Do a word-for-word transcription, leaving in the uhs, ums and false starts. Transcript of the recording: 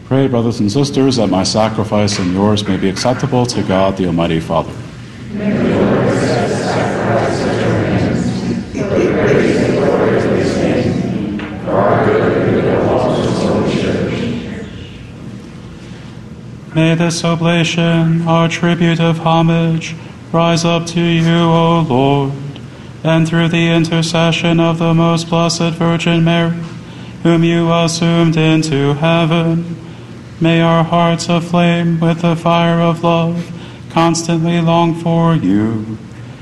Pray, brothers and sisters, that my sacrifice and yours may be acceptable to God, the Almighty Father. May the Lord accept the sacrifice at your hands, for the praise and glory of his name, for our good and the good of all his holy church. May this oblation, our tribute of homage, rise up to you, O Lord, and through the intercession of the most blessed Virgin Mary, whom you assumed into heaven, may our hearts aflame with the fire of love constantly long for you.